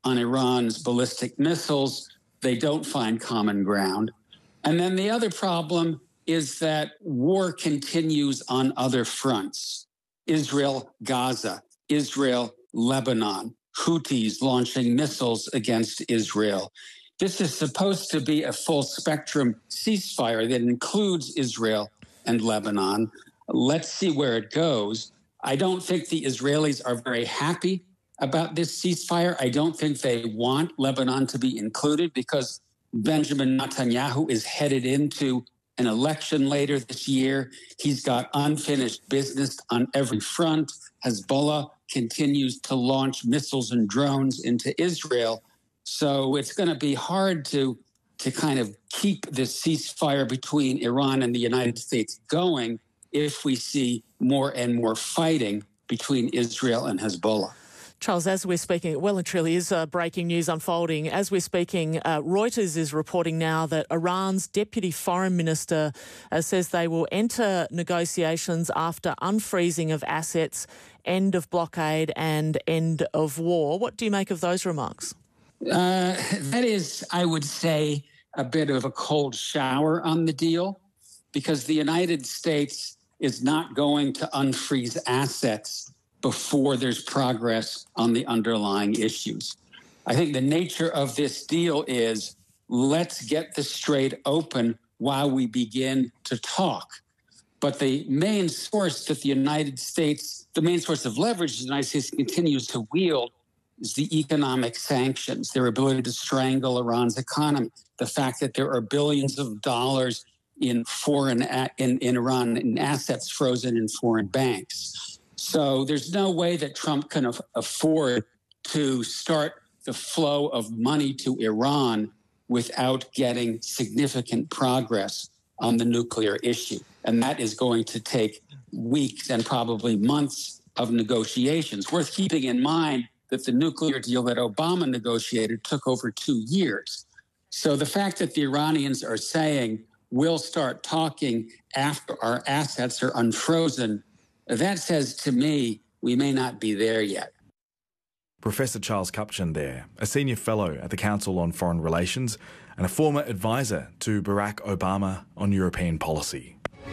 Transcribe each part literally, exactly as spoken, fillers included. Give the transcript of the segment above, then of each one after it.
on Iran's ballistic missiles. They don't find common ground. And then the other problem is that war continues on other fronts. Israel, Gaza, Israel, Lebanon, Houthis launching missiles against Israel. This is supposed to be a full spectrum ceasefire that includes Israel and Lebanon. Let's see where it goes. I don't think the Israelis are very happy about this ceasefire. I don't think they want Lebanon to be included because Benjamin Netanyahu is headed into an election later this year. He's got unfinished business on every front. Hezbollah continues to launch missiles and drones into Israel. So it's going to be hard to, to kind of keep this ceasefire between Iran and the United States going if we see more and more fighting between Israel and Hezbollah. Charles, as we're speaking, well and truly is uh, breaking news unfolding. As we're speaking, uh, Reuters is reporting now that Iran's Deputy Foreign Minister uh, says they will enter negotiations after unfreezing of assets, end of blockade and end of war. What do you make of those remarks? Uh, that is, I would say, a bit of a cold shower on the deal because the United States is not going to unfreeze assets before there's progress on the underlying issues. I think the nature of this deal is let's get the strait open while we begin to talk. But the main source that the United States, the main source of leverage the United States continues to wield is the economic sanctions, their ability to strangle Iran's economy, the fact that there are billions of dollars in foreign in, in Iran in assets frozen in foreign banks. So there's no way that Trump can af- afford to start the flow of money to Iran without getting significant progress on the nuclear issue. And that is going to take weeks and probably months of negotiations. Worth keeping in mind that the nuclear deal that Obama negotiated took over two years. So the fact that the Iranians are saying we'll start talking after our assets are unfrozen, that says to me we may not be there yet. Professor Charles Kupchan there, a senior fellow at the Council on Foreign Relations and a former advisor to Barack Obama on European policy.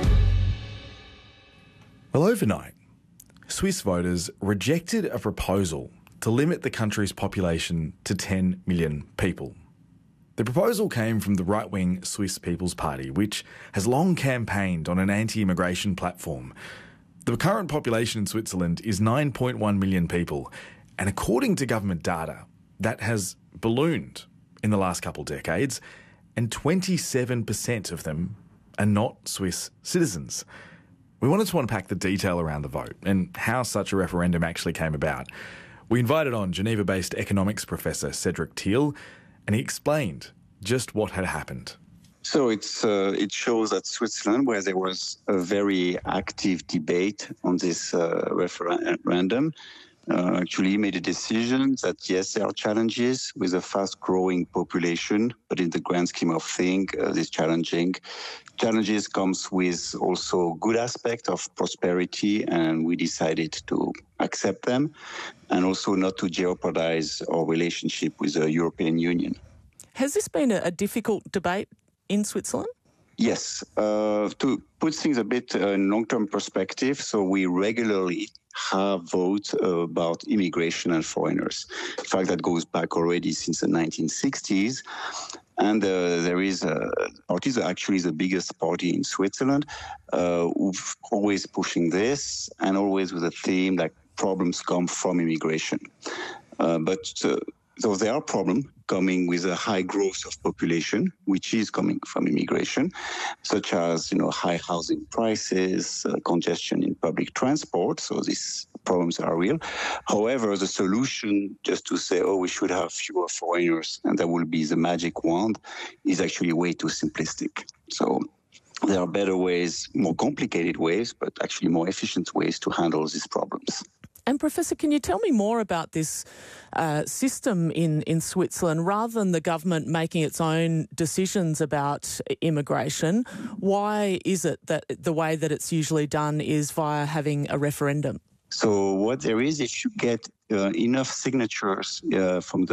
Well, overnight, Swiss voters rejected a proposal to limit the country's population to ten million people. The proposal came from the right-wing Swiss People's Party, which has long campaigned on an anti-immigration platform. The current population in Switzerland is nine point one million people, and according to government data, that has ballooned in the last couple of decades, and twenty-seven percent of them are not Swiss citizens. We wanted to unpack the detail around the vote and how such a referendum actually came about. We invited on Geneva-based economics professor Cedric Thiel, and he explained just what had happened. So it's uh, it shows that Switzerland, where there was a very active debate on this uh, referendum, uh, actually made a decision that, yes, there are challenges with a fast-growing population, but in the grand scheme of things, uh, this challenging challenges comes with also good aspect of prosperity, and we decided to accept them, and also not to jeopardize our relationship with the European Union. Has this been a difficult debate in Switzerland? Yes. Uh, to put things a bit uh, in long-term perspective, so we regularly have votes uh, about immigration and foreigners. In fact, that goes back already since the nineteen sixties. And uh, there is a party that actually is the biggest party in Switzerland, uh, who've always pushing this and always with a theme like problems come from immigration. Uh, but uh, So there are problems coming with a high growth of population, which is coming from immigration, such as, you know, high housing prices, uh, congestion in public transport. So these problems are real. However, the solution just to say, oh, we should have fewer foreigners and that will be the magic wand is actually way too simplistic. So there are better ways, more complicated ways, but actually more efficient ways to handle these problems. And Professor, can you tell me more about this uh, system in, in Switzerland? Rather than the government making its own decisions about immigration, why is it that the way that it's usually done is via having a referendum? So what there is, if you get uh, enough signatures uh, from the